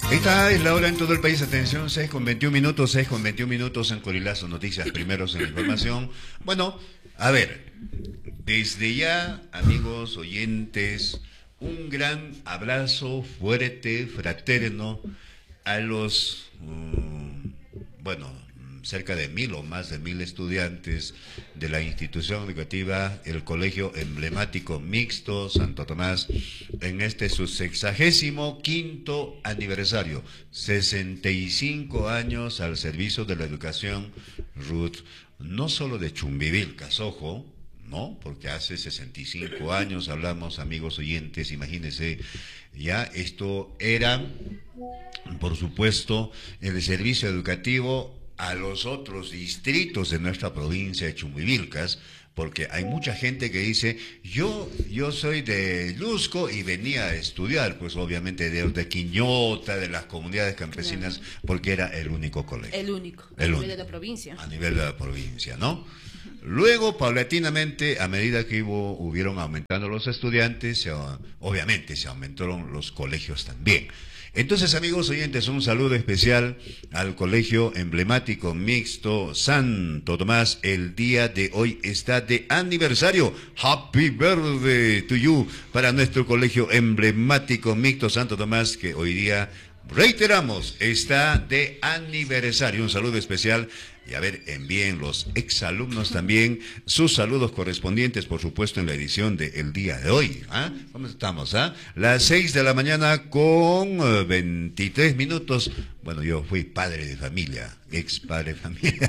Esta es la hora en todo el país. Atención, 6:21, 6:21 en Corilazo Noticias, primeros en la información. Bueno, a ver, desde ya, amigos oyentes, un gran abrazo fuerte, fraterno, a los, cerca de 1000 o más de 1000 estudiantes de la institución educativa, el Colegio Emblemático Mixto Santo Tomás, en este su 65º aniversario, 65 años al servicio de la educación, Ruth, no solo de Chumbivilcas, ojo, ¿no? Porque hace 65 años hablamos, amigos oyentes, imagínense, ya esto era, por supuesto, el servicio educativo a los otros distritos de nuestra provincia de Chumbivilcas, porque hay mucha gente que dice, yo soy de Lusco y venía a estudiar, pues obviamente de Quiñota, de las comunidades campesinas, claro, porque era el único colegio. El único, a nivel de la provincia. A nivel de la provincia, ¿no? Luego, paulatinamente, a medida que hubieron aumentando los estudiantes, obviamente se aumentaron los colegios también. Entonces, amigos oyentes, un saludo especial al Colegio Emblemático Mixto Santo Tomás. El día de hoy está de aniversario. Happy birthday to you para nuestro Colegio Emblemático Mixto Santo Tomás, que hoy día, reiteramos, está de aniversario. Un saludo especial. Y a ver, envíen los exalumnos también sus saludos correspondientes, por supuesto, en la edición del día de hoy. ¿Ah? ¿Cómo estamos? ¿Ah? Las 6 de la mañana con 23 minutos. Bueno, yo fui padre de familia, ex padre de familia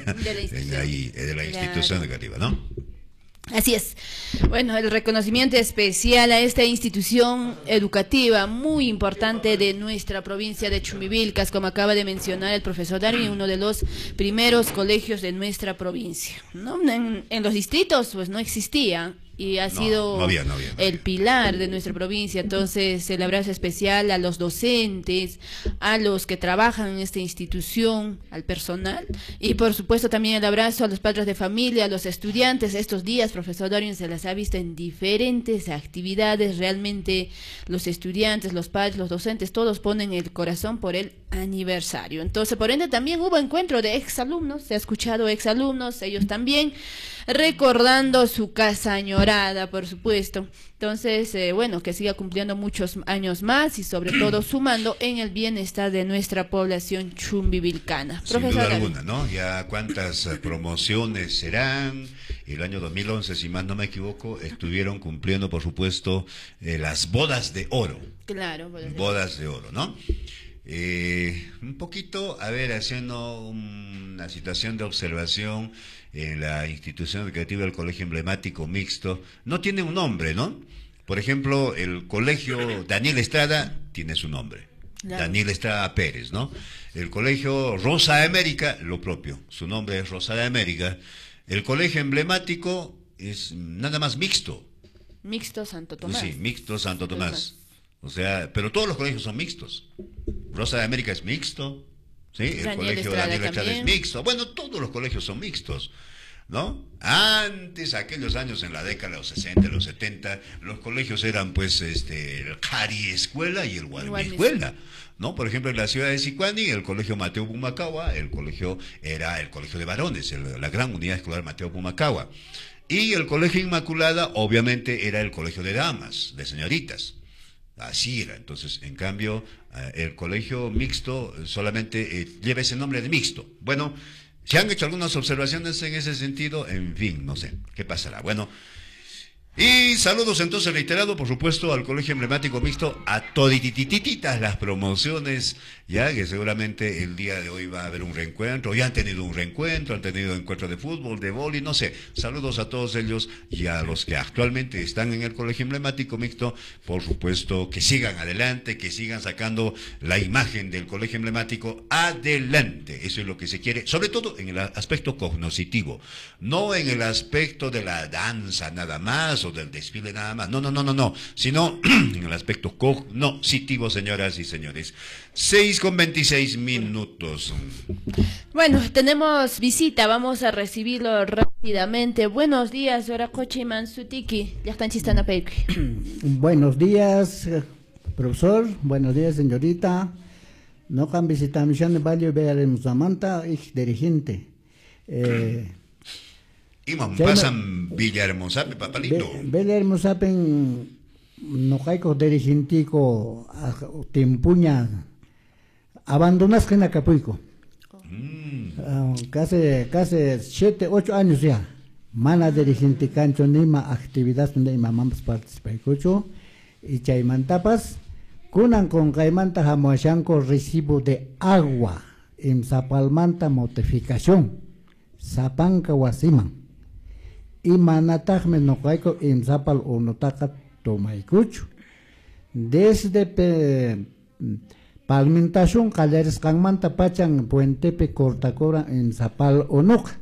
de la institución educativa, ¿no? Así es. Bueno, el reconocimiento especial a esta institución educativa muy importante de nuestra provincia de Chumbivilcas, como acaba de mencionar el profesor Darwin, uno de los primeros colegios de nuestra provincia, ¿no? En los distritos pues no existía y ha sido el pilar de nuestra provincia. Entonces, el abrazo especial a los docentes, a los que trabajan en esta institución, al personal, y por supuesto también el abrazo a los padres de familia, a los estudiantes. Estos días, profesor Darwin, se las ha visto en diferentes actividades. Realmente los estudiantes, los padres, los docentes, todos ponen el corazón por el aniversario. Entonces, por ende, también hubo encuentro de exalumnos, se ha escuchado exalumnos, ellos también recordando su casa añorada, por supuesto. Entonces, bueno, que siga cumpliendo muchos años más y sobre todo sumando en el bienestar de nuestra población chumbivilcana. Sin duda alguna, ¿no? Ya cuántas promociones serán. El año 2011, si más no me equivoco, estuvieron cumpliendo, por supuesto, las bodas de oro. Claro, bodas de oro, ¿no? Un poquito, a ver, haciendo una situación de observación en la institución educativa del Colegio Emblemático Mixto, no tiene un nombre, ¿no? Por ejemplo, el Colegio Daniel Estrada tiene su nombre, claro. Daniel Estrada Pérez, ¿no? El Colegio Rosa de América, lo propio, su nombre es Rosa de América. El Colegio Emblemático es nada más mixto. Mixto Santo Tomás. Sí, Mixto Santo Tomás. O sea, pero todos los colegios son mixtos. Rosa de América es mixto, ¿sí? El Colegio Daniel Estrada es mixto. Bueno, todos los colegios son mixtos, ¿no? Antes, aquellos años en la década de los 60, los 70, los colegios eran pues el Cari Escuela y el Guarmi Escuela, ¿no? Por ejemplo, en la ciudad de Sicuani, el Colegio Mateo Pumacahua, el colegio era el colegio de varones, la gran unidad escolar Mateo Pumacahua. Y el Colegio Inmaculada, obviamente, era el colegio de damas, de señoritas. Así era. Entonces, en cambio, el colegio mixto solamente lleva ese nombre de mixto. Bueno, se han hecho algunas observaciones en ese sentido, en fin, no sé, ¿qué pasará? Bueno, y saludos entonces reiterado, por supuesto, al Colegio Emblemático Mixto, a todititititas las promociones, ya que seguramente el día de hoy va a haber un reencuentro, ya han tenido un reencuentro, han tenido encuentros de fútbol, de vóley, no sé. Saludos a todos ellos y a los que actualmente están en el Colegio Emblemático Mixto, por supuesto, que sigan adelante, que sigan sacando la imagen del Colegio Emblemático adelante. Eso es lo que se quiere, sobre todo en el aspecto cognoscitivo, no en el aspecto de la danza nada más, o del desfile nada más, no, sino en el aspecto cognoscitivo, señoras y señores. 6:26. Bueno, tenemos visita, vamos a recibirlo rápidamente. Buenos días, Oracoche Mansutiki, ya están chistando Buenos días, profesor, buenos días, señorita. no can visitamisan valio Villahermosamanta ich dirigente. Imam pasan Villahermosape, papalito. Villahermosapen no caico dirigentico timpuña abandonas que en Acapulco. Casi 7, 8 años ya. Mana dirigente cancho nima actividad donde imamamos participar y chaymantapas kunan con caimanta jamoashanco recibo de agua en zapalmanta notificación zapanca wasiman y manatajme no caico en zapal o notaka tomaikucho desde palmentación caleres canmanta pachan puentepe cortacora en zapal onoca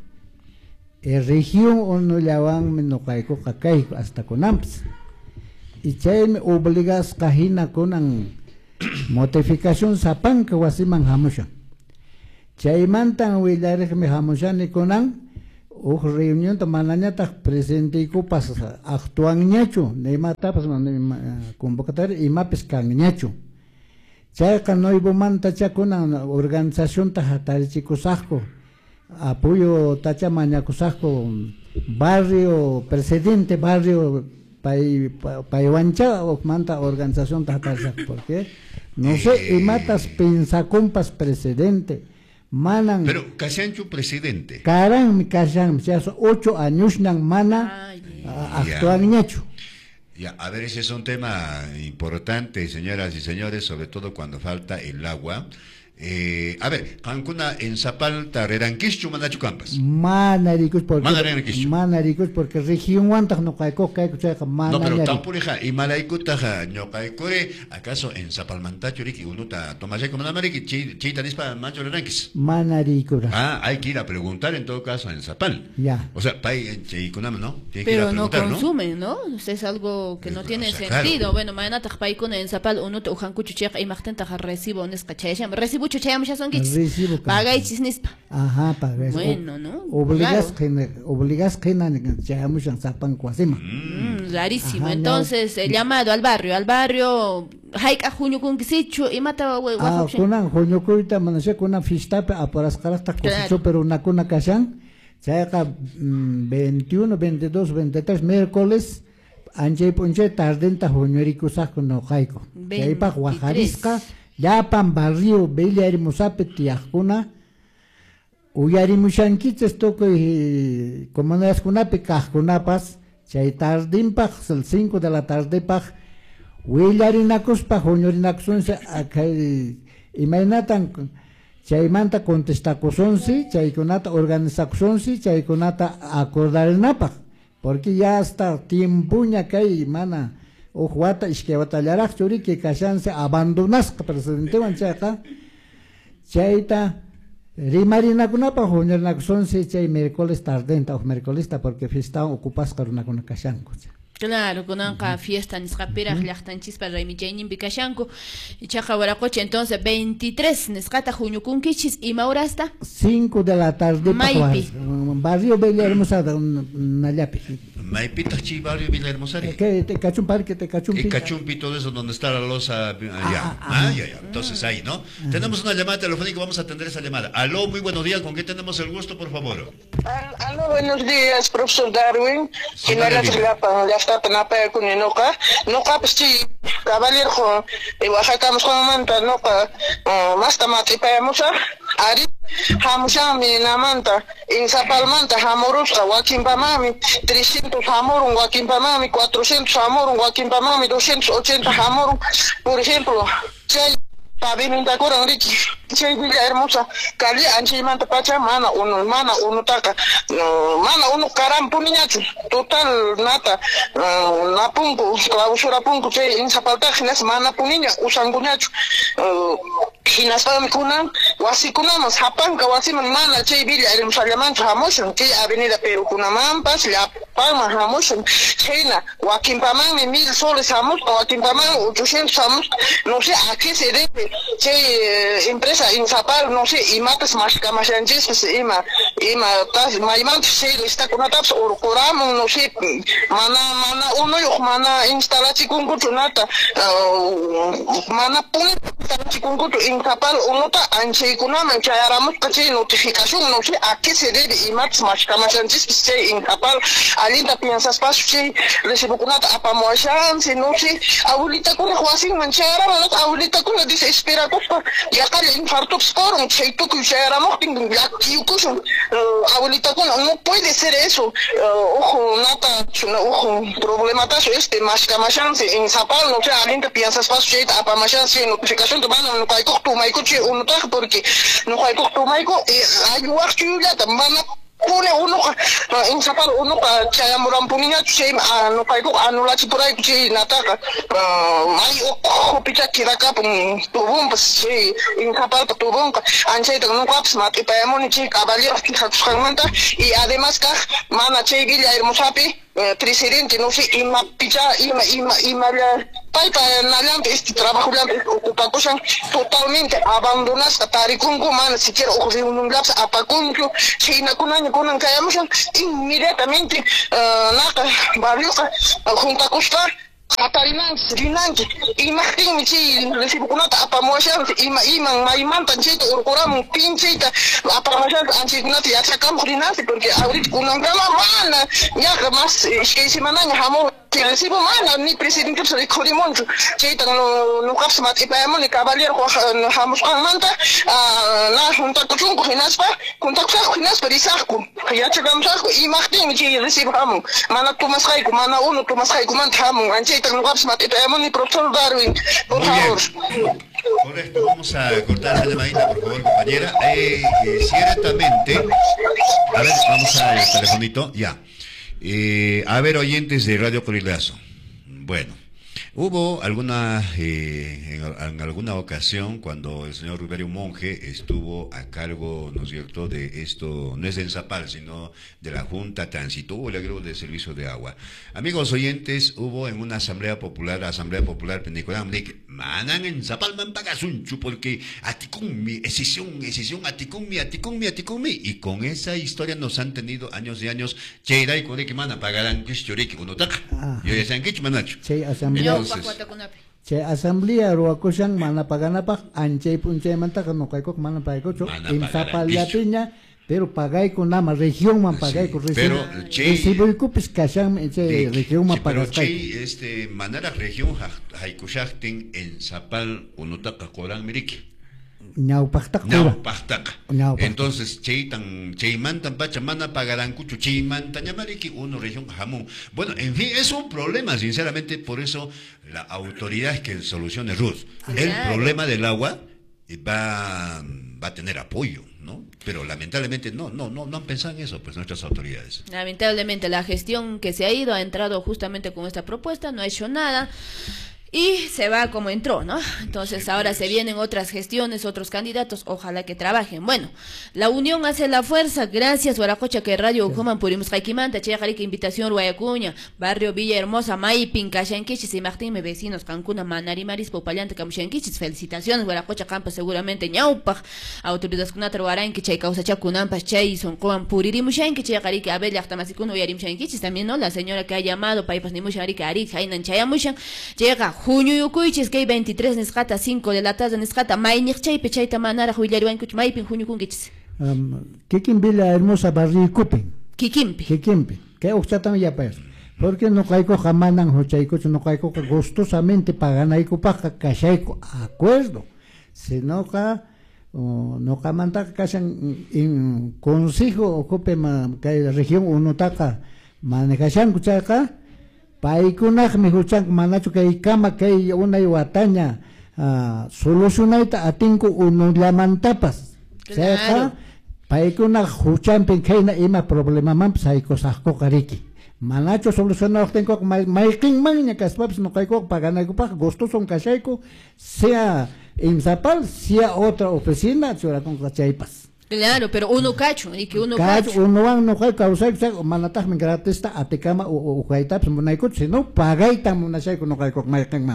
región ono llawan menokaico cacaico hasta con amps y chay me obligas cajina con notificación zapanca wasiman jamushan chay mantan wilares me jamushan y con reunión de mananyata presente y copas actúan ñacho de matapas convocatoria y mapes can ñacho chay canoibo manta chacuna organización tajatarichicosasco apoyo tacha mañacusasco barrio presidente barrio paiwancha o manta organización tajatarichak porque no sé y matas pensacompas presidente manan pero Casancho presidente caran mi casan ya 8 años nang mana actual ñacho. Ya, a ver, ese es un tema importante, señoras y señores, sobre todo cuando falta el agua. A ver, Cancuna en Zapal, Tareranquischu, Manachu Campas. Manaricus porque región Guantas no caico, no, pero Tampurija y Malaikutaja, no caicure, ¿acaso en Zapal Mantachuriki, Unuta, Tomasé como Namariki, Chitanispa, Mancho Ranquis? Manaricura. Hay que ir a preguntar en todo caso en Zapal. Ya. O sea, Pai, Chicunam, ¿no? Pero no consumen, ¿no? Es algo que no tiene sentido. Claro. Bueno, mañana Tajpaikuna en Zapal, Unuta, Ujancuchuchek, y Martenta recibo un escachayam, recibo chuchayam ya son kits. Paga y chisnispa. Ajá, paga. Bueno, ¿no? Obligas claro. que chayamos en Zapan Cuasima. Rarísimo. Ajá, entonces, el llamado al barrio, Haika junio con Kisichu y mata kunan junio kuita manase kunan fiesta a por las caras cosecho pero una cuna cashan chayaka 21, 22, 23 miércoles anje ponche tardenta junio ricusaco no jaico chaypa Guajarisca ya pan barrio Villahermosape tiajuna uyarimushanquites toco como no es kunape kajkunapas chay tardimpa el 5 de la tarde pa Willarinacos pa joñorinacos imaginatan chaymanta contestacosonsi chaykunata organizacionsi chaykunata acordarinapaq porque ya hasta tiempuña kay mana ujuata ishkewatallarak churiki kashanse abandonasqa presidentewan chayqa chayta rimarinakunapaq joñorinacosonsi chay miércoles tardenta o miércolesta porque fiesta ocupasqa runakuna kashanku. Claro, con una fiesta en Escapira, Lachtanchis para Remijainin Bicashanco, y Chajawaracoche, entonces 23, Nescata Junio Kunkichis, y Maurasta 5 de la tarde, Maipi, barrio Villahermosa, Nayapi. Maipita, barrio Villahermosa. Que te cachun parque, te cachun. Y cachumpi, todo eso donde está la losa allá. Ya. Entonces ahí, ¿no? Tenemos una llamada telefónica, vamos a atender esa llamada. Aló, muy buenos días, ¿con qué tenemos el gusto, por favor? Aló, buenos días, profesor Darwin. Sí, está penapa con enoca pues sí caballero Oaxaca con manta noca más tamati payamusa ari hamusa mi namanta en Zapalmanta hamorusca Huaquimpamami 300 hamorun Huaquimpamami 400 hamorun Huaquimpamami 280 hamorun por ejemplo Paviminta kurang riki chay Villahermosa kali anchimanta pacha mana uno taka mana uno karampu niñachu total nata napunku clausura punku chay in Zapalta hinas mana puniña usanguñachu hinas pami kunan wasikunamas hapanka wasiman mana chay Villahermosa llamanchu hamushun chay avenida Perú kunamampas Palma hamushun chayna Huaquimpamami 1000 soles hamuspa Huaquimpamami 800 hamus no sé a qué se debe chay empresa en Zapal no sé y matas más camashanchis ima tas maimantu chay está con ataps orcoramo no sé mana uno yo mana instalación con cuchunata mana pone Chikungutu incapaz unota ancheikunaman chayaramos kachi notificación no sé a qué se debe y más camashanchis se incapaz alinda piensas pasu recibukunata apamoashan si no sé abuelita con juasin manchayaramos abuelita con desespera costa ya que el infarto sporum cheitu que chayaramos tengo ya kiukushun abuelita con no puede ser eso ojo nata ojo problema taso más camashansi en zapal no sé alinda piensas pasu apamoashan si notificación no hay costumbre que uno traje porque no hay costumbre hay lugar que ya también pone uno en zapal uno para chaya muram punya che no hay ko anula chi por ahí che nataka mai o picha kiraka pun tubum pas che en zapal tubum anche de no caps mat y paemos chi caballero y además ka mana che gilla hermosapi presidente no sé ima picha ima Paipa nalampe este trabajo ocupación totalmente abandonas Tarikungu man siquiera ocurre un lapso apacunco China kunan kayamos inmediatamente naka barrios junta costa Catarinan, Srinanji, imagínate si recibo una apamoción, imán tanchito, urcoram, pinchita, apamoción, anchigunati, ya sacamos rinansi, porque ahorita con un gama mana, ya más, que si manan, jamón, que recibo mana, ni presidente de Corimonto, chita, no capsmat, y paemos, ni caballero, jamón, manta, la junta con Hinaspa, contacta con Hinaspa, y saco, ya chegamos saco, imagínate si recibo jamón, mana Thomas Haiku, mana uno, Thomas Haiku, man jamón, profesor Darwin, por favor. Correcto, vamos a cortar la llamadita, por favor, compañera. Ciertamente, a ver, vamos al telefonito, ya. A ver, oyentes de Radio Corilazo. Bueno, hubo en alguna ocasión cuando el señor Ruberio Monge estuvo a cargo, ¿no es cierto?, de esto, no es del Zapal, sino de la Junta Tránsito, hubo el agrego de servicio de agua. Amigos oyentes, hubo en una asamblea popular Penicolam, de manan en Zapal man pagasunchu, porque aticunmi, decisión, aticunmi, y con esa historia nos han tenido años y años, cheiray kore que mana pagarán kishchoriki unotaka, yo ya sean kich manacho. Che asamblea ruakushan mana paganapak anche punche mantaka no kaikok mana paikocho en Zapalyapiña pero pagay con nama región man pagay con región pero che recibo pues kashan che región man pero pagay che manera región haikushaktin en Zapal unotaka koran miriki Ñaupaktak. Entonces, Cheymantan Pachamana pagarán cucho, Cheymantan Yamariki, uno región jamón. Bueno, en fin, es un problema, sinceramente, por eso la autoridad es que solucione Ruth. El problema del agua va a tener apoyo, ¿no? Pero lamentablemente no han pensado en eso, pues nuestras autoridades. Lamentablemente la gestión que se ha ido ha entrado justamente con esta propuesta, no ha hecho nada. Y se va como entró, ¿no? Entonces ahora se vienen otras gestiones, otros candidatos, ojalá que trabajen. Bueno, la unión hace la fuerza. Gracias, Guaracocha, que Radio Ujuman Purimos Jaikimanta, Chejarica, invitación, Ruayacuña, Barrio Villa Hermosa, Maipin, Cayanquichis y Martín, vecinos, Cancuna, Manarimaris, Popayante, Camuchanquichis. Felicitaciones, Guaracocha, Campa, seguramente, Ñaupaj, autoridades Kunatar, Guaranqui, Chay, Causa Chacunampas, Chay, Son Coan, Puririmushanqui, Chejarica, Abel, Achtamasicuno, Yarimshanquichis, también, ¿no? La señora que ha llamado, Paipas Nimusharica, Arik, Jainan, Chayamushan, llega junio yukuychis que 23 nisqata 5 de la tarde nisqata maynich chaypi chayta manara huillariwankuch maypin junio kunkichis kikin Villa Hermosa barrio kupin kikimpi que uxtatami yapayas porque no caico jamanan hochaico no caico gustosamente paganaico paja cachaico acuerdo sino no camanta casan en consejo ocupe que región uno taca manejan cuchaca Paikunaj me huchan manacho que kama que una iwataña solucionaita atinco uno lamantapas. Claro. Paikunaj huchan penkeina ima problema man psaiko sahko kariki. Manacho solucionado tengo maikin magna caspaps no caico pagana pa gusto son cachaiko sea en Zapal sea otra oficina chora con cachaipas. Claro, pero uno cacho, y que uno cacho. Uno van no hay causa manatag me gratis ta atekama o kaitap monaico, sino pagay tam una chay no hay con mamps.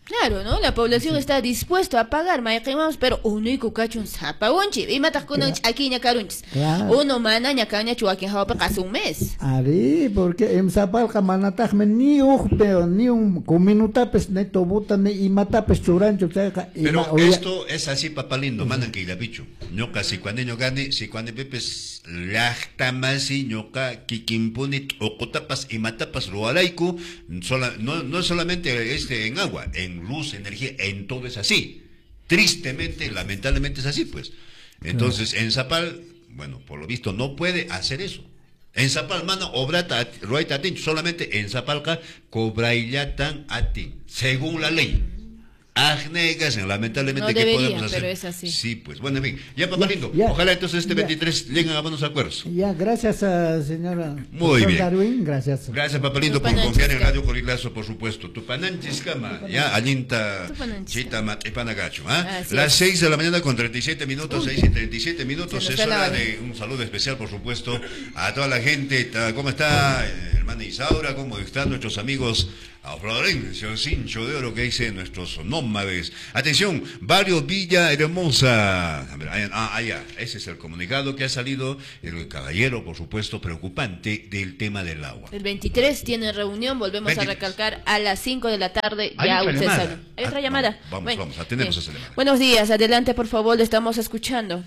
Claro, ¿no? La población está dispuesta a pagar, mayaquimamos, pero único cachun zapagonchi. Y matas con aquí ñacarunchis. Uno mana ñacaña chuaquín jaupa casi un mes. Ari, porque en Zapalca manatajme ni ujpeo, ni un minutapes neto buta ni imatapes churancho. Pero esto es así, papá lindo, mandan que la bicho. Ñoca, si cuando yo gane, si cuando pepes lachtamasi, ñoca, kikimpuni, ocotapas y matapas roalaiku, no es solamente en agua, en luz, energía, en todo es así. Tristemente, lamentablemente es así, pues. Entonces, en Zapal, bueno, por lo visto no puede hacer eso. En Zapal, mano, obrata, roita atin, solamente en Zapalca, cobraillatan atin, según la ley. Agnegas, lamentablemente, no ¿qué debería, podemos hacer? Pero es así. Sí, pues, bueno, en fin. Ya, papá lindo, ojalá entonces este 23 lleguen a buenos acuerdos. Ya, gracias, señora. Muy bien. Darwin, gracias. Gracias, papá lindo, por confiar en Radio Corilazo, por supuesto. Tupananchis-cama, ya, alinta, chita, matipanagacho, ¿ah? Las 6 de la mañana con 37 minutos, 6:37. Es hora de un saludo especial, por supuesto, a toda la gente. ¿Cómo está, hermana Isaura? ¿Cómo están nuestros amigos? A Florencio, cincho de oro que dice nuestros nómades. Atención, Barrio Villa Hermosa. Ya, ese es el comunicado que ha salido el caballero, por supuesto, preocupante del tema del agua. El 23 tiene reunión, volvemos 23. A recalcar a las 5 de la tarde. Ya usted sabe. Hay otra llamada. Vamos, atendemos esa llamada. Buenos días, adelante por favor, le estamos escuchando.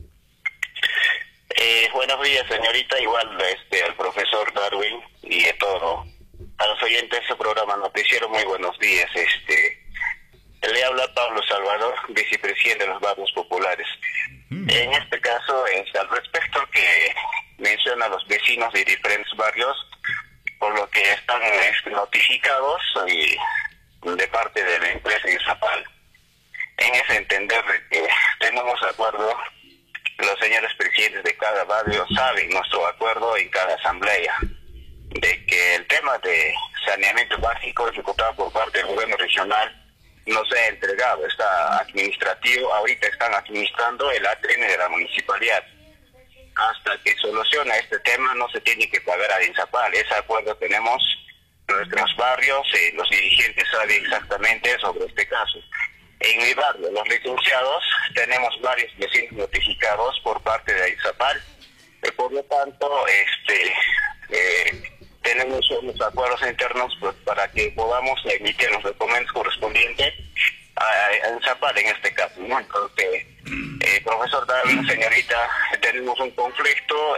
Buenos días, señorita, igual al profesor Darwin y a todo. A los oyentes de este programa noticiero, muy buenos días. Le habla Pablo Salvador, vicepresidente de los barrios populares. En este caso, al respecto que menciona a los vecinos de diferentes barrios, por lo que están notificados de parte de la empresa Izapal. En ese entender de que tenemos acuerdo, los señores presidentes de cada barrio saben nuestro acuerdo en cada asamblea, de que el tema de saneamiento básico ejecutado por parte del gobierno regional no se ha entregado, está administrativo, ahorita están administrando el ATM de la municipalidad. Hasta que soluciona este tema no se tiene que pagar a Izapal. Ese acuerdo tenemos en nuestros barrios, los dirigentes saben exactamente sobre este caso. En mi barrio, los licenciados, tenemos varios vecinos notificados por parte de Izapal, por lo tanto, tenemos unos acuerdos internos pues, para que podamos emitir los documentos correspondientes a Izapal en este caso, ¿no? Entonces, profesor Darwin, señorita, tenemos un conflicto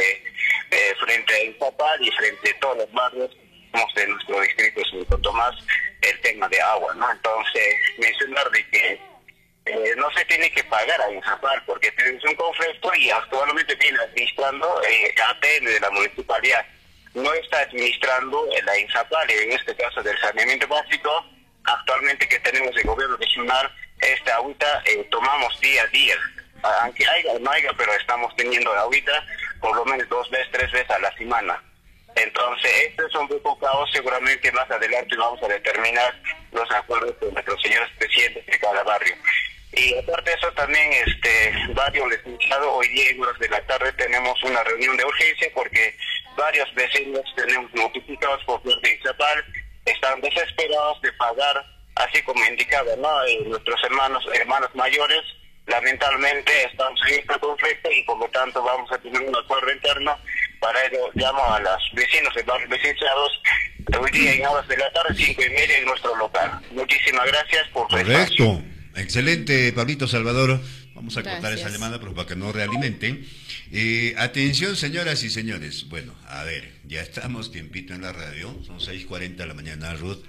frente a Izapal y frente a todos los barrios de nuestro distrito de Santo Tomás, el tema de agua, ¿no? Entonces, mencionar de que no se tiene que pagar a Izapal porque tenemos un conflicto y actualmente viene administrando ATM de la municipalidad. No está administrando la Izapal, en este caso del saneamiento básico. Actualmente que tenemos el gobierno regional, esta agüita tomamos día a día. Aunque haya o no haya, pero estamos teniendo agüita por lo menos 2 veces, 3 veces a la semana. Entonces, este es un poco caos. Seguramente más adelante vamos a determinar los acuerdos con nuestros señores presidentes de cada barrio. Y aparte de eso también, barrio licenciado, hoy día en horas de la tarde tenemos una reunión de urgencia porque varios vecinos tenemos notificados por parte de Izapal, están desesperados de pagar, así como indicaba, ¿no? Nuestros hermanos mayores, lamentablemente estamos en este conflicto y por lo tanto vamos a tener un acuerdo interno. Para ello llamo a los vecinos de barrios licenciados hoy día en horas de la tarde, 5:30 en nuestro local. Muchísimas gracias por su espacio. Excelente, Pablito Salvador. Vamos a cortar esa llamada pero para que no realimenten. Atención, señoras y señores. Bueno, a ver, ya estamos tiempito en la radio. Son 6:40 de la mañana, Ruth.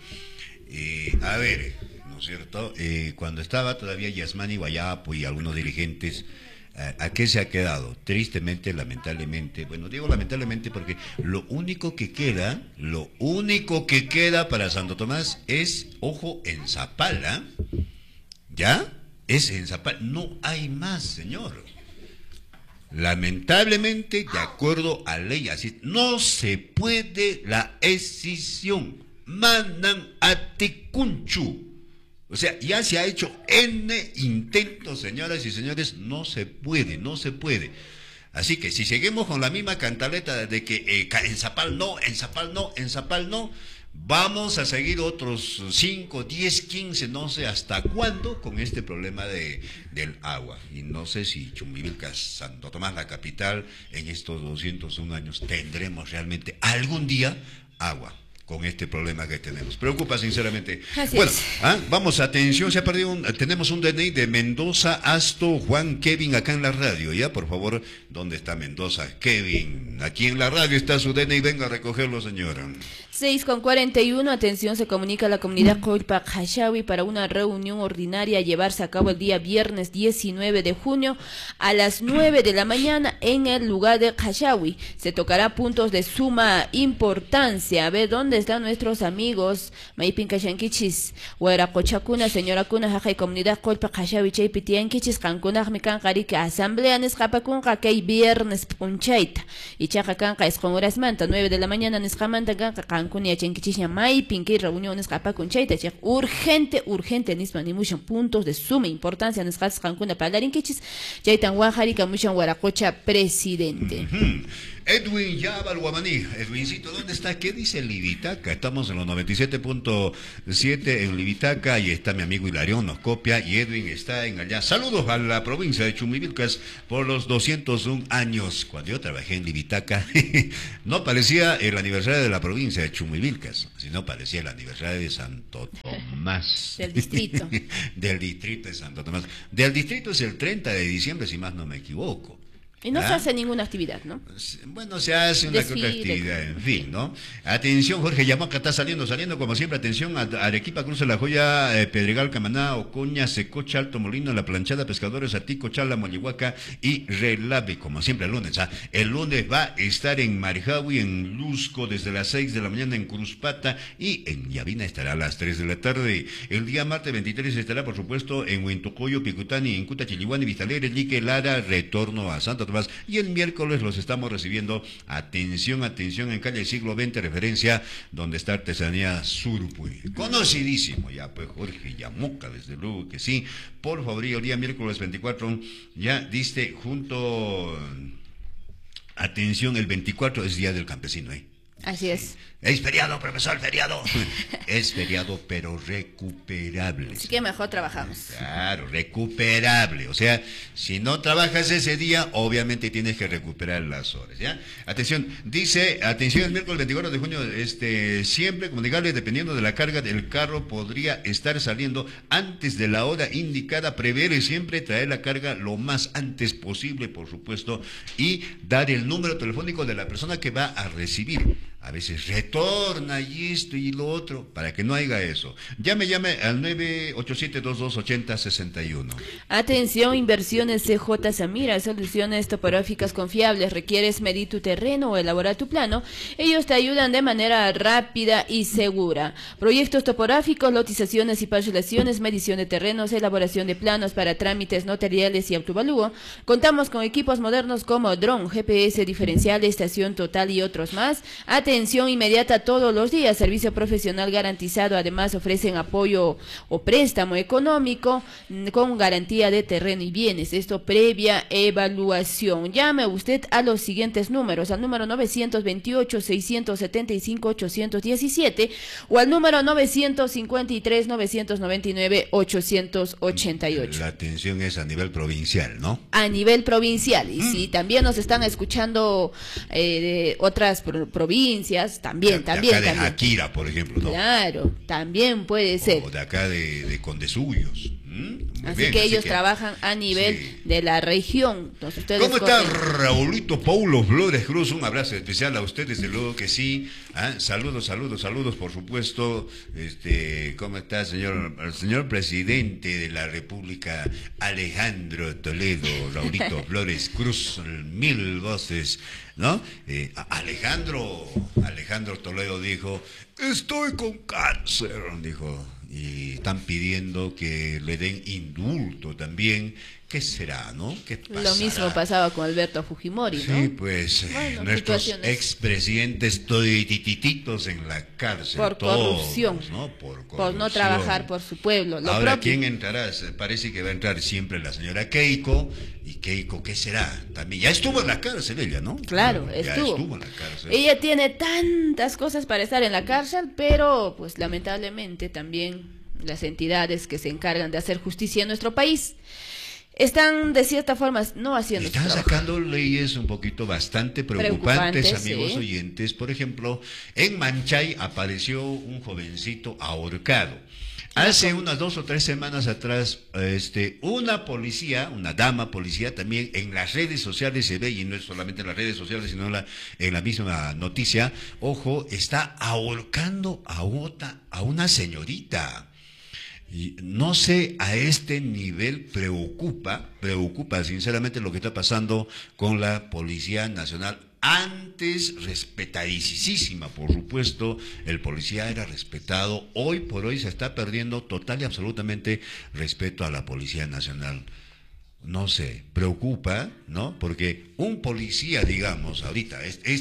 A ver, ¿no es cierto? Cuando estaba todavía Yasmani Guayapo y algunos dirigentes, ¿a qué se ha quedado? Tristemente, lamentablemente. Bueno, digo lamentablemente porque lo único que queda para Santo Tomás es, ojo, en Zapala. ¿Ya? Es en Zapala. No hay más, señor. Lamentablemente, de acuerdo a ley, así no se puede la escisión. Mandan a Ticunchu. O sea, ya se ha hecho N intentos, señoras y señores, no se puede. Así que si seguimos con la misma cantaleta de que en Zapal no, Vamos a seguir otros 5, 10, 15, no sé hasta cuándo con este problema del agua. Y no sé si Chumbivilcas, Santo Tomás, la capital, en estos 201 años tendremos realmente algún día agua con este problema que tenemos. Preocupa sinceramente. Así bueno, es. Vamos, atención, se ha perdido tenemos un DNI de Mendoza Asto Juan Kevin acá en la radio, ¿ya? Por favor, ¿dónde está Mendoza Kevin? Aquí en la radio está su DNI, venga a recogerlo, señora. 6:41, atención, se comunica a la comunidad Coilpa Hashawi para una reunión ordinaria a llevarse a cabo el día viernes 19 de junio a las 9 de la mañana en el lugar de Hashawi. Se tocará puntos de suma importancia. A ver, ¿dónde están nuestros amigos? Maipin Kashankichis, Hueracochacuna, señora Cuna, Jajay, comunidad Coilpa Hashawi, Chaypitiankichis, Cancuna, Micanjarica, asamblea Nescapacunca, que hay viernes punchaita. Y Chajacanca es con horas manta, 9 de la mañana, Nescamanta, Cancún, Chenquichiña, Maipin, que reuniones Capacunchaita, urgente, Nisman y Mushan, puntos de suma importancia, Nescas Cancún, Palarinquichis, Chaitan Guajarica, Mushan, Huaracocha, presidente. Edwin Yabal Guamaní. Edwincito, ¿dónde está? ¿Qué dice Libitaca? Estamos en los 97.7 en Libitaca y está mi amigo Hilarión, nos copia, y Edwin está en allá. Saludos a la provincia de Chumbivilcas por los 201 años. Cuando yo trabajé en Libitaca, no parecía el aniversario de la provincia de Chumbivilcas, sino parecía el aniversario de Santo Tomás. Del distrito. Del distrito de Santo Tomás. Del distrito es el 30 de diciembre, si más no me equivoco. Y no se hace ninguna actividad, ¿no? Bueno, se hace una que otra actividad, en fin, ¿no? Atención, Jorge Yamaca está saliendo como siempre. Atención, Arequipa, Cruz de la Joya, Pedregal, Camaná, Ocoña, Secocha, Alto Molino, La Planchada, Pescadores, Atico, Chala, Molihuaca y Relave, como siempre el lunes. El lunes va a estar en Marijahui, en Lusco, desde las 6 de la mañana en Cruzpata, y en Yavina estará a las 3 de la tarde. El día martes 23 estará, por supuesto, en Huintocoyo, Picutani, Incuta, Chilihuani, Vistalegre, Lique, Lara, retorno a Santa Tomás. Y el miércoles los estamos recibiendo, atención, en calle Siglo XX, referencia, donde está Artesanía Surpuy. Conocidísimo ya, pues Jorge Yamoca, desde luego que sí. Por favor, el día miércoles 24, ya diste junto, atención, el 24 es Día del Campesino, ¿eh? Así es. Es feriado, profesor, feriado. Es feriado, pero recuperable. Así que mejor trabajamos. Claro, recuperable. O sea, si no trabajas ese día, obviamente tienes que recuperar las horas, ¿ya? Atención, dice, atención, el miércoles 24 de junio, siempre comunicarle, dependiendo de la carga del carro, podría estar saliendo antes de la hora indicada. Prever siempre traer la carga lo más antes posible, por supuesto, y dar el número telefónico de la persona que va a recibir. A veces retorna y esto y lo otro, para que no haya eso. Llame al 987-2280-61. Atención, inversiones CJ Samira, soluciones topográficas confiables. ¿Requieres medir tu terreno o elaborar tu plano? Ellos te ayudan de manera rápida y segura. Proyectos topográficos, lotizaciones y parcelaciones, medición de terrenos, elaboración de planos para trámites notariales y autovalúo. Contamos con equipos modernos como dron, GPS diferencial, estación total y otros más. Atención inmediata todos los días, servicio profesional garantizado. Además ofrecen apoyo o préstamo económico con garantía de terreno y bienes. Esto previa evaluación. Llame usted a los siguientes números: al número 928-675-817 o al número 953-999-888. La atención es a nivel provincial, ¿no? A nivel provincial. Y si también nos están escuchando de otras provincias, también. De Akira, por ejemplo, ¿no? Claro, también puede ser. O de acá de Condesuyos. Así que ellos trabajan a nivel de la región. Entonces, ¿cómo está Raulito Paulo Flores Cruz? Un abrazo especial a ustedes, desde luego que sí. Saludos, por supuesto. ¿Cómo está, señor presidente de la República, Alejandro Toledo, Raulito Flores Cruz, 1000 voces, ¿no? Alejandro Toledo dijo, estoy con cáncer, dijo. y están pidiendo que le den indulto también. ¿Qué será, no? ¿Qué pasará? Lo mismo pasaba con Alberto Fujimori, ¿no? Sí, pues bueno, nuestros expresidentes toditititos en la cárcel. Por todos, corrupción. ¿no? Por corrupción. Por no trabajar por su pueblo. Ahora, ¿quién entrará? Parece que va a entrar siempre la señora Keiko. ¿Y Keiko qué será? También ya estuvo en la cárcel ella, ¿no? Claro, ya estuvo en la cárcel. Ella tiene tantas cosas para estar en la cárcel, pero pues lamentablemente también las entidades que se encargan de hacer justicia en nuestro país están de cierta forma no haciendo su trabajo. Están sacando leyes un poquito bastante preocupantes, amigos sí. oyentes. Por ejemplo, en Manchay apareció un jovencito ahorcado. Hace unas 2 o 3 semanas atrás, una policía, una dama policía, también en las redes sociales se ve, y no es solamente en las redes sociales, sino en la misma noticia, ojo, está ahorcando a una señorita. Y no sé, a este nivel preocupa sinceramente lo que está pasando con la Policía Nacional. Antes respetadísima, por supuesto, el policía era respetado. Hoy por hoy se está perdiendo total y absolutamente respeto a la Policía Nacional. No sé, preocupa, ¿no? Porque un policía, digamos, ahorita,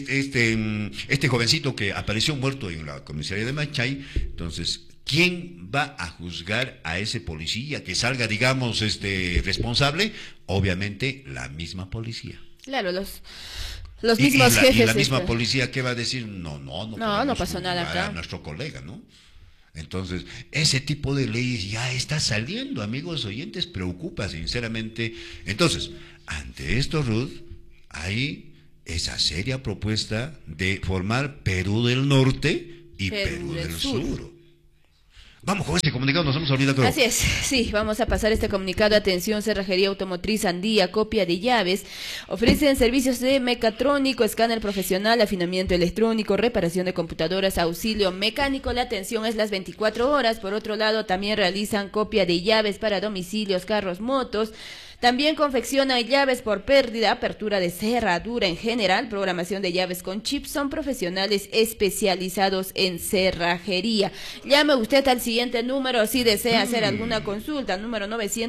este jovencito que apareció muerto en la comisaría de Manchay, entonces, ¿quién va a juzgar a ese policía que salga, digamos, responsable? Obviamente, la misma policía. Claro, los mismos jefes. Y la misma policía, ¿qué va a decir? No pasó nada acá. A nuestro colega, ¿no? Entonces, ese tipo de leyes ya está saliendo, amigos oyentes, preocupa sinceramente. Entonces, ante esto, Ruth, hay esa seria propuesta de formar Perú del Norte y Perú del Sur. Vamos con este comunicado, nos hemos olvidado. Así es, sí, vamos a pasar este comunicado. Atención, Cerrajería Automotriz Andía, copia de llaves. Ofrecen servicios de mecatrónico, escáner profesional, afinamiento electrónico, reparación de computadoras, auxilio mecánico. La atención es las 24 horas. Por otro lado, también realizan copia de llaves para domicilios, carros, motos. También confecciona llaves por pérdida, apertura de cerradura en general, programación de llaves con chips. Son profesionales especializados en cerrajería. Llame usted al siguiente número si desea hacer alguna consulta, número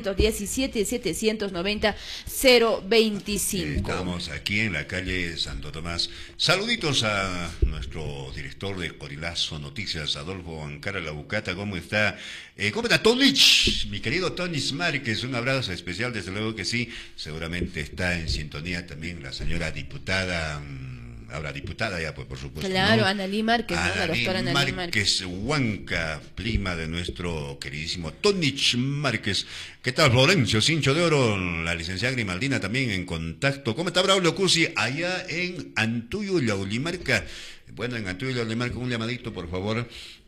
917-790-025. Estamos aquí en la calle Santo Tomás. Saluditos a nuestro director de Corilazo Noticias, Adolfo Ancara Labucata. ¿Cómo está? ¿Cómo está Tonich? Mi querido Tonis Márquez, un abrazo especial, desde luego que sí. Seguramente está en sintonía también la señora diputada, ahora diputada ya, pues por supuesto. Claro, ¿no? Analí Márquez, ¿no? La doctora Analí Márquez Huanca, prima de nuestro queridísimo Tonich Márquez. ¿Qué tal, Florencio Cincho de Oro? La licenciada Grimaldina también en contacto. ¿Cómo está Braulio Cusi? Allá en Antuyo, Laulimarca. Bueno, en Antuyo, Laulimarca, un llamadito, por favor,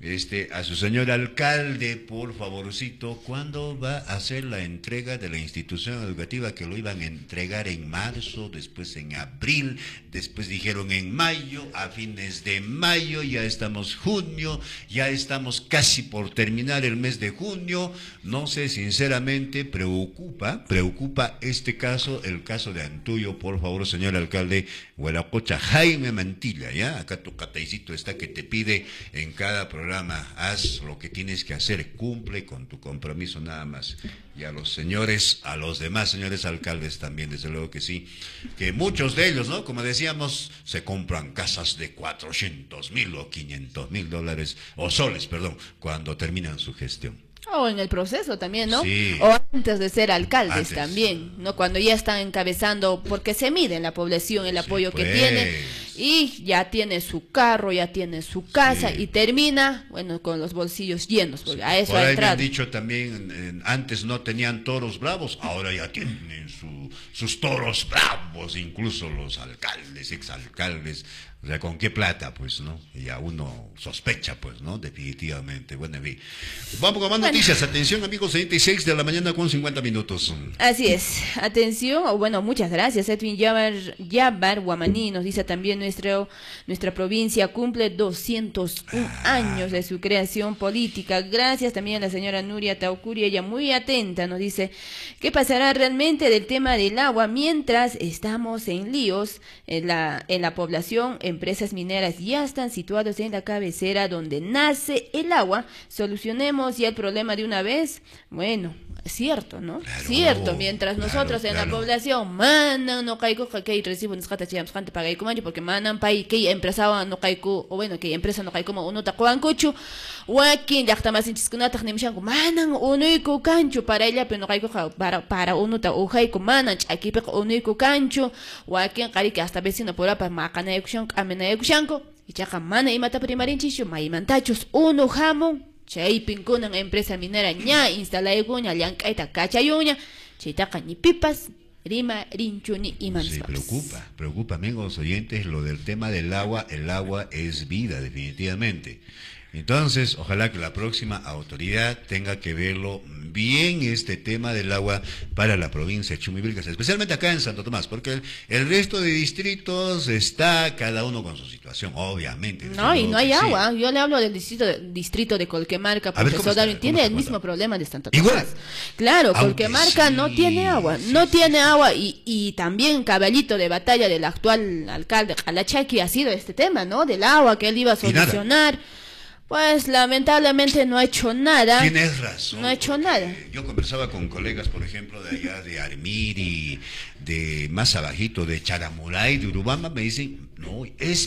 a su señor alcalde, por favorcito, ¿cuándo va a hacer la entrega de la institución educativa? Que lo iban a entregar en marzo, después en abril, después dijeron en mayo, a fines de mayo, ya estamos junio, ya estamos casi por terminar el mes de junio. No sé, sinceramente, preocupa este caso, el caso de Antuyo, por favor, señor alcalde, Huelacocha, Jaime Mantilla, ¿ya? Acá tu cateicito está que te pide en cada programa, haz lo que tienes que hacer, cumple con tu compromiso nada más. Y a los demás señores alcaldes también, desde luego que sí, que muchos de ellos, ¿no? Como decíamos, se compran casas de 400,000 o 500,000 dólares, o soles, perdón, cuando terminan su gestión. O en el proceso también, ¿no? Sí. O antes de ser alcaldes también, ¿no? Cuando ya están encabezando, porque se mide en la población el apoyo que tiene, y ya tiene su carro, ya tiene su casa, y termina, bueno, con los bolsillos llenos, porque a eso por ha ahí entrado. me han dicho también, antes no tenían toros bravos, ahora ya tienen sus toros bravos, incluso los alcaldes, exalcaldes. O sea, ¿con qué plata? Pues, ¿no? Y a uno sospecha, pues, ¿no? Definitivamente. Bueno, en fin. Vamos con más noticias. Atención, amigos, 76 de la mañana con 50 minutos. Así es. Atención, bueno, muchas gracias. Edwin Yabar Guamaní nos dice también nuestra provincia cumple 201 años de su creación política. Gracias también a la señora Nuria Taucuri, ella muy atenta, nos dice, ¿qué pasará realmente del tema del agua mientras estamos en líos en la población, en empresas mineras ya están situados en la cabecera donde nace el agua. Solucionemos ya el problema de una vez. Bueno, es cierto, ¿no? Claro, cierto, mientras claro, nosotros en la población manan no caigo que recibo niscata chiyams gente paga mancho porque manan pai que empresa no caigo o bueno que empresa no caigo como uno tacuan cuchu wakin ya está más inchiskunata nimshango manan uno y cancho para ella pero no caigo para uno ta ujai con manan aquí pe uno y cancho wakin cari que hasta vecino por apa macana yukshan amena yukshanko y chaka mana y mata primarin chishu mai mantachos uno jamon chaypin kunan empresa minera ña instalaykuña llank'ayta kachayuña chaytaqa ni pipas rima rinchuni imanispapas. Preocupa amigos oyentes lo del tema del agua. El agua es vida definitivamente. Entonces, ojalá que la próxima autoridad tenga que verlo bien este tema del agua para la provincia de Chumivilcas, especialmente acá en Santo Tomás, porque el resto de distritos está cada uno con su situación, obviamente. No, y no hay agua. Yo le hablo del distrito de Colquemarca, profesor Darwin, tiene el mismo problema de Santo Tomás. Igual. Claro, Colquemarca no tiene agua, no tiene agua, y también caballito de batalla del actual alcalde Calachaqui ha sido este tema, ¿no? Del agua que él iba a solucionar. Pues lamentablemente no ha hecho nada. Tienes razón. No ha hecho nada. Yo conversaba con colegas, por ejemplo, de allá de Armiri, de más abajito, de Charamuray, de Urubamba, me dicen, no, es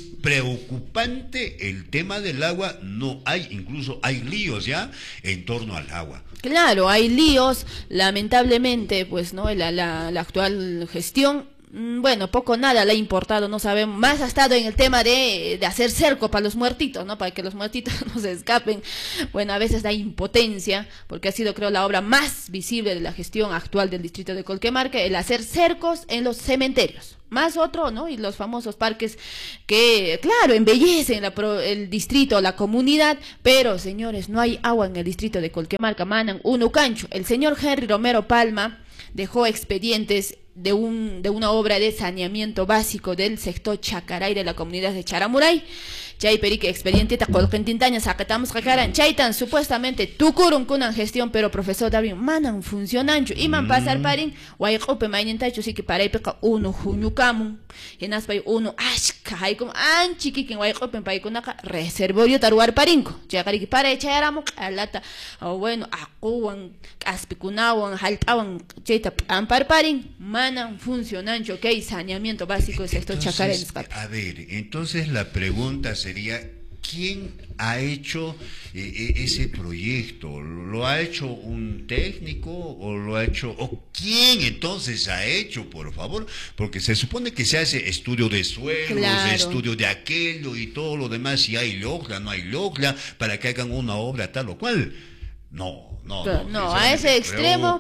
preocupante el tema del agua, no hay, incluso hay líos ya en torno al agua. Claro, hay líos, lamentablemente, pues, ¿no? La actual gestión. Bueno, poco nada le ha importado, no sabemos, más ha estado en el tema de hacer cerco para los muertitos, ¿no? Para que los muertitos no se escapen. Bueno, a veces da impotencia, porque ha sido, creo, la obra más visible de la gestión actual del distrito de Colquemarca, el hacer cercos en los cementerios. Más otro, ¿no? Y los famosos parques que, claro, embellecen el distrito, la comunidad, pero, señores, no hay agua en el distrito de Colquemarca, manan uno cancho. El señor Henry Romero Palma dejó expedientes de una obra de saneamiento básico del sector Chacaray de la comunidad de Charamuray. Chay perique expediente ta colquentintaña sacatamos cacaran chaytan supuestamente tukurun kunan gestión, pero profesor Darwin manan funcionancho iman pasar parin wayqope mainentacho sí que paray peca uno juñukamun enaspay uno ashka hay como anchiquiquen wayqope paykunaqa reservorio taruar parinko chaqariki para echayaramo alata bueno aquwan aspikunawan haltawan chayta ampar parin manan funcionancho que hay saneamiento básico del sector Chacaray. A ver, entonces la pregunta sería, ¿quién ha hecho ese proyecto? ¿Lo ha hecho un técnico o lo ha hecho, o quién entonces ha hecho, por favor? Porque se supone que se hace estudio de suelos, claro, estudio de aquello y todo lo demás, si hay logla, no hay logla, para que hagan una obra tal o cual. No, a ese extremo,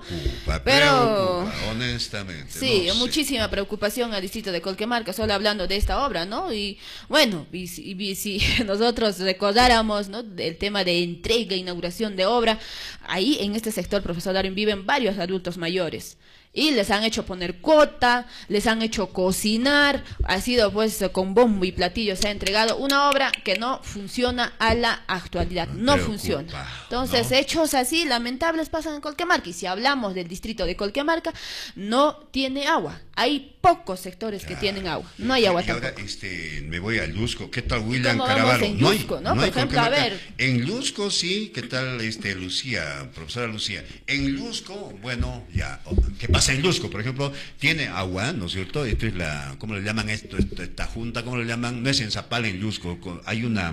pero honestamente. Sí, muchísima preocupación al distrito de Colquemarca, solo hablando de esta obra, ¿no? Y bueno, y si nosotros recordáramos, ¿no?, el tema de entrega, inauguración de obra, ahí en este sector, profesor Darwin, viven varios adultos mayores. Y les han hecho poner cuota, les han hecho cocinar, ha sido pues con bombo y platillo se ha entregado una obra que no funciona a la actualidad, no funciona. Entonces, ¿no? Hechos así lamentables pasan en Colquemarca, y si hablamos del distrito de Colquemarca, no tiene agua. Hay pocos sectores que tienen agua, no hay agua tampoco. Ahora me voy a Lusco. ¿Qué tal William Caravalo? En Lusco, ¿no? Por ejemplo, a ver. En Lusco sí, ¿qué tal Lucía, profesora Lucía? En Lusco, bueno, ya, ¿qué pasa en Lusco? Por ejemplo, tiene agua, ¿no es cierto? Esto es ¿cómo le llaman esto? Esta junta, ¿cómo le llaman? No es en Zapal, en Lusco, hay una...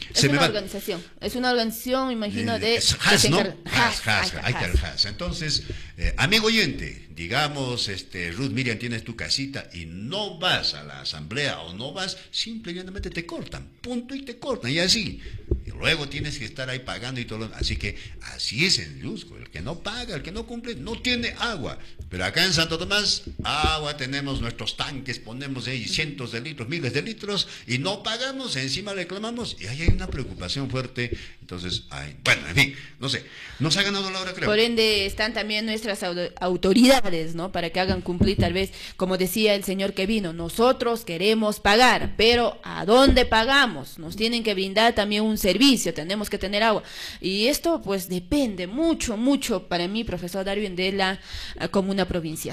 Es una organización, imagino, de... HAS, ¿no? HAS, ahí está el HAS. Entonces, amigo oyente, digamos, Ruth Miriam, tienes tu casita y no vas a la asamblea o no vas, simplemente te cortan, punto, y te cortan, y así. Y luego tienes que estar ahí pagando y todo. Así que así es en Lusco, el que no paga, el que no cumple, no tiene agua. Pero acá en Santo Tomás, agua, tenemos nuestros tanques, ponemos ahí cientos de litros, miles de litros, y no pagamos, encima reclamamos, y ahí hay una preocupación fuerte. Entonces, bueno, en fin, no sé, nos ha ganado la hora, creo. Por ende, están también nuestras autoridades, ¿no?, para que hagan cumplir, tal vez, como decía el señor que vino, nosotros queremos pagar, pero ¿a dónde pagamos? Nos tienen que brindar también un servicio, tenemos que tener agua. Y esto, pues, depende mucho, para mí, profesor Darwin, de la comuna provincial.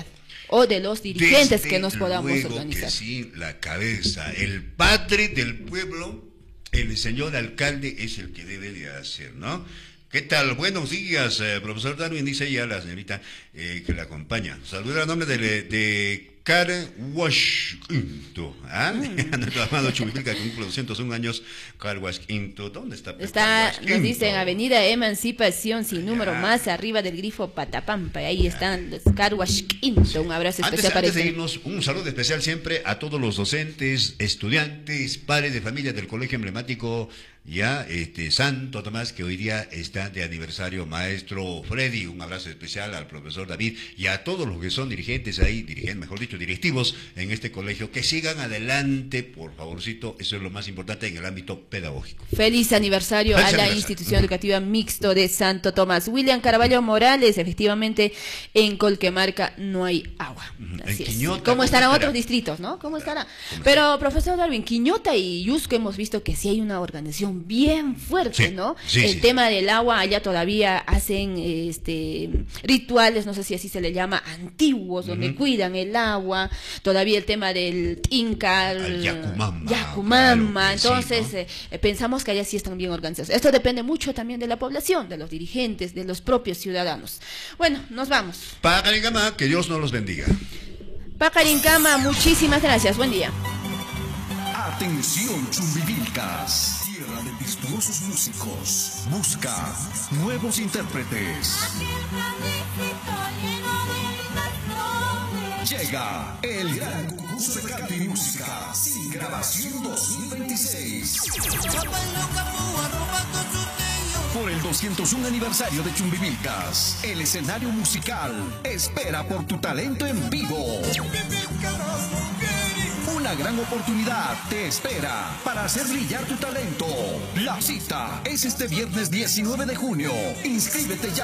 o de los dirigentes que nos podamos luego organizar. Que sí, la cabeza, el padre del pueblo, el señor alcalde es el que debe de hacer, ¿no? ¿Qué tal? Buenos días, profesor Darwin, dice ella la señorita que la acompaña. Saluda a nombre de Karen Washington, nuestro amado Chumivilca, que cumple 201 años. Karen Washington, ¿dónde está? Nos dicen Avenida Emancipación, sin número, más arriba del grifo Patapampa. Ahí están los Karen Washington. Un abrazo especial para antes de irnos, un saludo especial siempre a todos los docentes, estudiantes, padres de familia del colegio emblemático Santo Tomás, que hoy día está de aniversario. Maestro Freddy, un abrazo especial al profesor David y a todos los que son dirigentes ahí, directivos en este colegio, que sigan adelante, por favorcito, eso es lo más importante en el ámbito pedagógico. Feliz aniversario a la institución educativa mixto de Santo Tomás. William Caraballo Morales, efectivamente, en Colquemarca no hay agua. Así es. ¿Cómo estarán otros distritos, no? ¿Cómo estará? Pero, profesor Darwin, Quiñota y Yusco hemos visto que sí hay una organización bien fuerte, ¿no? El tema del agua, allá todavía hacen rituales, no sé si así se le llama, antiguos, donde cuidan el agua, todavía el tema del Inca, Yacumama, entonces pensamos que allá sí están bien organizados. Esto depende mucho también de la población, de los dirigentes, de los propios ciudadanos. Bueno, nos vamos. Pacarincama, que Dios nos los bendiga. Pacarincama, muchísimas gracias, buen día. Atención, Chumbivilcas, tierra de virtuosos músicos, busca nuevos intérpretes. Llega el gran concurso de canto y música sin grabación 2026. Por el 201 aniversario de Chumbivilcas, el escenario musical espera por tu talento en vivo. Una gran oportunidad te espera para hacer brillar tu talento. La cita es este viernes 19 de junio. Inscríbete ya.